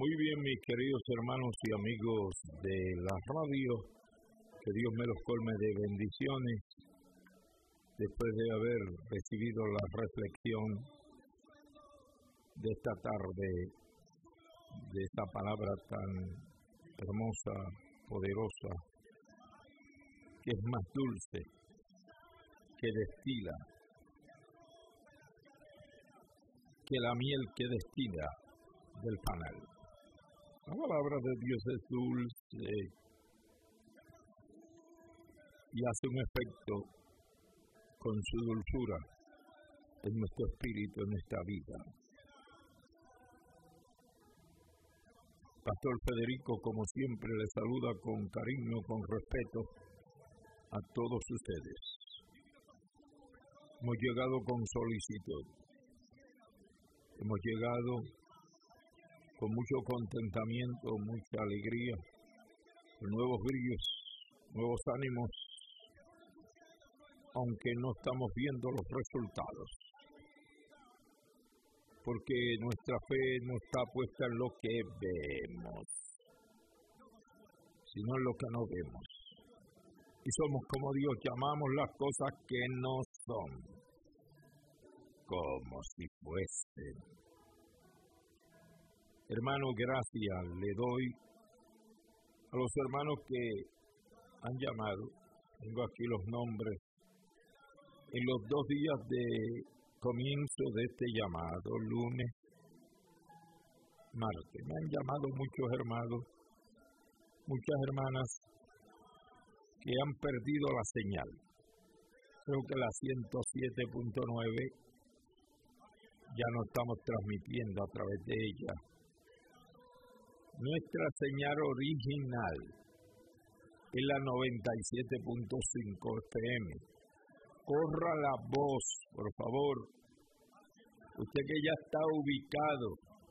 Muy bien, mis queridos hermanos y amigos de la radio, que Dios me los colme de bendiciones después de haber recibido la reflexión de esta tarde, de esta palabra tan hermosa, poderosa, que es más dulce que destila, que la miel que destila del panal. La palabra de Dios es dulce y hace un efecto con su dulzura en nuestro espíritu, en esta vida. Pastor Federico, como siempre, le saluda con cariño, con respeto a todos ustedes. Hemos llegado con solicitud. Hemos llegado con mucho contentamiento, mucha alegría, con nuevos brillos, nuevos ánimos, aunque no estamos viendo los resultados. Porque nuestra fe no está puesta en lo que vemos, sino en lo que no vemos. Y somos como Dios, llamamos las cosas que no son, como si fuesen. Hermano, gracias le doy a los hermanos que han llamado. Tengo aquí los nombres. En los 2 días de comienzo de este llamado, lunes, martes, me han llamado muchos hermanos, muchas hermanas que han perdido la señal. Creo que la 107.9 ya no estamos transmitiendo a través de ella. Nuestra señal original es la 97.5 FM. Corra la voz, por favor. Usted que ya está ubicado